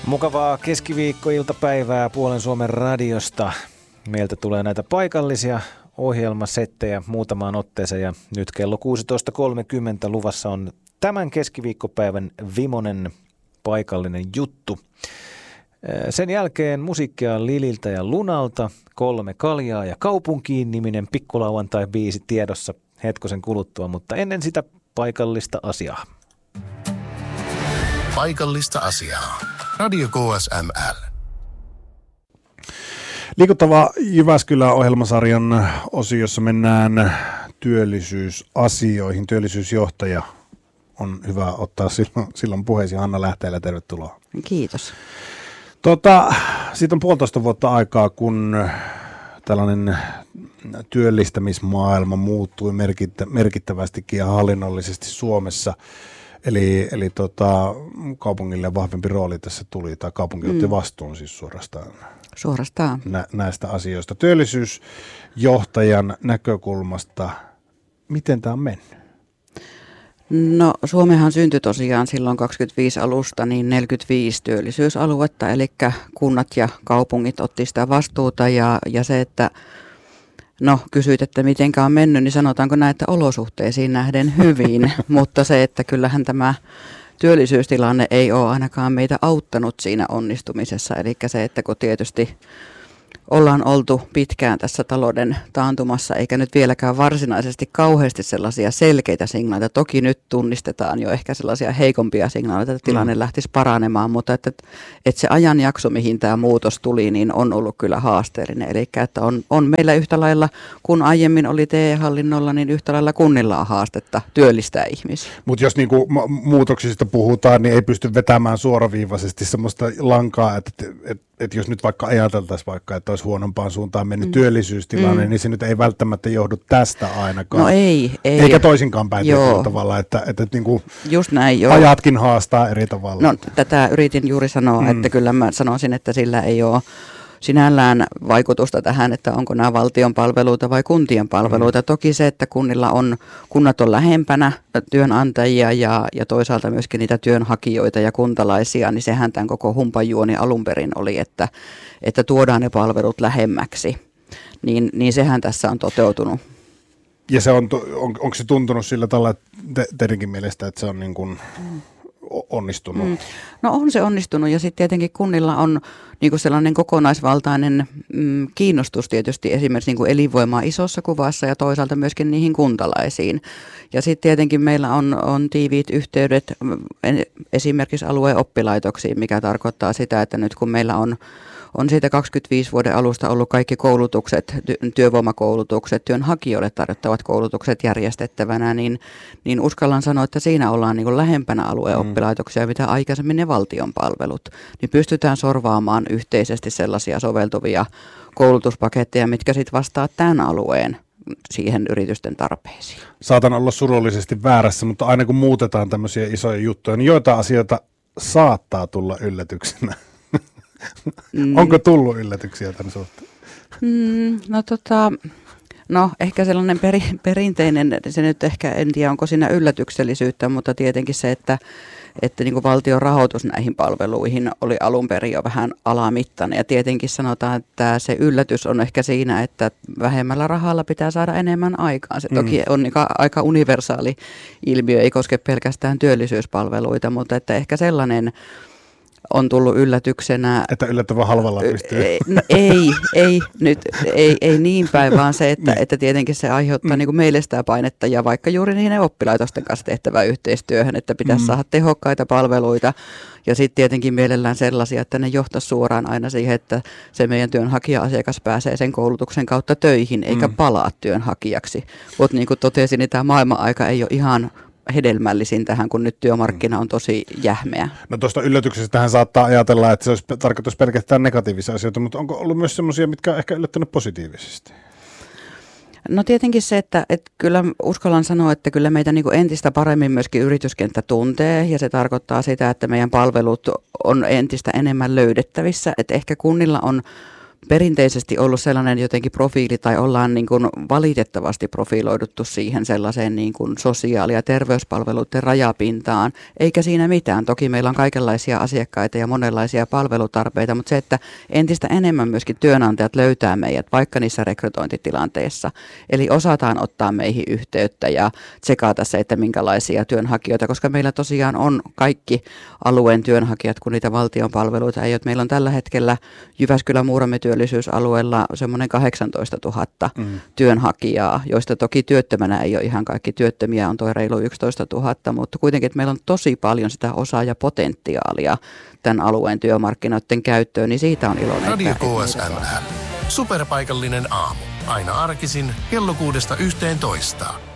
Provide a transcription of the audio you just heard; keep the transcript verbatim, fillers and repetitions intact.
Mukavaa keskiviikkoiltapäivää Puolen Suomen radiosta. Meiltä tulee näitä paikallisia ohjelmasettejä muutamaan otteeseen ja nyt kello kuusitoista kolmekymmentä luvassa on tämän keskiviikkopäivän vimonen paikallinen juttu. Sen jälkeen musiikkia Lililtä ja Lunalta, Kolme kaljaa ja kaupunkiin -niminen pikkulauantai-biisi tiedossa hetkosen kuluttua, mutta ennen sitä paikallista asiaa. Paikallista asiaa. Radio K S M L. Liikuttava Jyväskylä-ohjelmasarjan osiossa mennään työllisyysasioihin. Työllisyysjohtaja on hyvä ottaa silloin, silloin puheisiin. Hanna Lähteilä, tervetuloa. Kiitos. Tota, siitä on puolitoista vuotta aikaa, kun tällainen työllistämismaailma muuttui merkittä, merkittävästikin ja hallinnollisesti Suomessa. Eli, eli tota, kaupungille vahvempi rooli tässä tuli, tai kaupunki otti vastuun siis suorastaan, suorastaan. Nä, näistä asioista. Työllisyysjohtajan näkökulmasta, miten tämä on mennyt? No Suomehan syntyi tosiaan silloin kaksikymmentäviisi alusta niin neljäkymmentäviisi työllisyysaluetta, eli kunnat ja kaupungit otti sitä vastuuta ja, ja se, että no kysyit, että mitenkä on mennyt, niin sanotaanko näin, että olosuhteisiin nähden hyvin, mutta se, että kyllähän tämä työllisyystilanne ei ole ainakaan meitä auttanut siinä onnistumisessa, eli se, että kun tietysti ollaan oltu pitkään tässä talouden taantumassa, eikä nyt vieläkään varsinaisesti kauheasti sellaisia selkeitä signaaleita. Toki nyt tunnistetaan jo ehkä sellaisia heikompia signaaleita, että tilanne mm. lähtisi paranemaan, mutta että, että se ajanjakso, mihin tämä muutos tuli, niin on ollut kyllä haasteellinen. Eli että on, on meillä yhtä lailla, kun aiemmin oli T E-hallinnolla, niin yhtä lailla kunnilla on haastetta työllistää ihmisiä. Mutta jos niinku muutoksista puhutaan, niin ei pysty vetämään suoraviivaisesti semmoista lankaa, että et, et jos nyt vaikka ajateltaisiin vaikka, että olisi huonompaan suuntaan mennyt mm. työllisyystilanne, mm. niin se nyt ei välttämättä johdu tästä ainakaan. No ei. ei. Eikä toisinkaan päin tavalla, että, että, että niin kuin just näin, joo. Ajatkin haastaa eri tavalla. No tätä yritin juuri sanoa, mm. että kyllä mä sanoisin, että sillä ei ole sinällään vaikutusta tähän, että onko nämä valtion palveluita vai kuntien palveluita. Mm. Toki se, että kunnilla on, kunnat on lähempänä työnantajia ja, ja toisaalta myöskin niitä työnhakijoita ja kuntalaisia, niin sehän tämän koko humpajuoni alun perin oli, että, että tuodaan ne palvelut lähemmäksi. Niin, niin sehän tässä on toteutunut. Ja se on, on, onko se tuntunut sillä tavalla te, teidänkin mielestä, että se on niin kuin onnistunut? Mm. No on se onnistunut ja sitten tietenkin kunnilla on niinku sellainen kokonaisvaltainen mm, kiinnostus tietysti esimerkiksi niinku elinvoimaa isossa kuvassa ja toisaalta myöskin niihin kuntalaisiin. Ja sitten tietenkin meillä on, on tiiviit yhteydet esimerkiksi alueen oppilaitoksiin, mikä tarkoittaa sitä, että nyt kun meillä on On siitä kaksikymmentäviisi vuoden alusta ollut kaikki koulutukset, työvoimakoulutukset, työnhakijoille tarjottavat koulutukset järjestettävänä, niin, niin uskallan sanoa, että siinä ollaan niin kuin lähempänä alueen oppilaitoksia, mitä aikaisemmin ne valtion palvelut. Niin pystytään sorvaamaan yhteisesti sellaisia soveltuvia koulutuspaketteja, mitkä sitten vastaa tämän alueen siihen yritysten tarpeisiin. Saatan olla surullisesti väärässä, mutta aina kun muutetaan tämmöisiä isoja juttuja, niin joitain asioita saattaa tulla yllätyksenä. Mm. Onko tullut yllätyksiä tämän suhteen? Mm, no tota, no ehkä sellainen peri, perinteinen, se nyt ehkä en tiedä onko siinä yllätyksellisyyttä, mutta tietenkin se, että, että niin kuin valtion rahoitus näihin palveluihin oli alun perin jo vähän alamittainen. Ja tietenkin sanotaan, että se yllätys on ehkä siinä, että vähemmällä rahalla pitää saada enemmän aikaan. Se toki on niin aika universaali ilmiö, ei koske pelkästään työllisyyspalveluita, mutta että ehkä sellainen on tullut yllätyksenä. Että yllättävän halvalla pystyy. No ei, ei, nyt, ei, ei niin päin, vaan se, että, että tietenkin se aiheuttaa mm. niin kuin meille sitä painetta ja vaikka juuri niiden oppilaitosten kanssa tehtävään yhteistyöhön, että pitäisi mm. saada tehokkaita palveluita ja sitten tietenkin mielellään sellaisia, että ne johtaisi suoraan aina siihen, että se meidän työnhakija-asiakas pääsee sen koulutuksen kautta töihin eikä mm. palaa työnhakijaksi. Mutta niin kuin totesin, niin tämä maailman-aika ei ole ihan hedelmällisin tähän, kun nyt työmarkkina on tosi jähmeä. No tuosta yllätyksestä tähän saattaa ajatella, että se olisi tarkoitus pelkästään negatiivisia asioita, mutta onko ollut myös sellaisia, mitkä on ehkä yllättänyt positiivisesti? No tietenkin se, että, että kyllä uskallan sanoa, että kyllä meitä niin kuin entistä paremmin myöskin yrityskenttä tuntee ja se tarkoittaa sitä, että meidän palvelut on entistä enemmän löydettävissä, että ehkä kunnilla on perinteisesti ollut sellainen jotenkin profiili tai ollaan niin kuin valitettavasti profiloiduttu siihen sellaiseen niin kuin sosiaali- ja terveyspalveluiden rajapintaan, eikä siinä mitään. Toki meillä on kaikenlaisia asiakkaita ja monenlaisia palvelutarpeita, mutta se, että entistä enemmän myöskin työnantajat löytää meidät vaikka niissä rekrytointitilanteissa. Eli osataan ottaa meihin yhteyttä ja tsekata se, että minkälaisia työnhakijoita, koska meillä tosiaan on kaikki alueen työnhakijat, kun niitä valtion palveluita ei ole. Meillä on tällä hetkellä Jyväskylä-Muurame työllisyysalueella semmoinen kahdeksantoistatuhatta mm. työnhakijaa, joista toki työttömänä ei ole ihan kaikki työttömiä, on tuo reilu yksitoistatuhatta, mutta kuitenkin että meillä on tosi paljon sitä osaajapotentiaalia tämän alueen työmarkkinoiden käyttöön, niin siitä on iloinen. Radio K S M L. Superpaikallinen aamu. Aina arkisin kello kuudesta yhteentoista.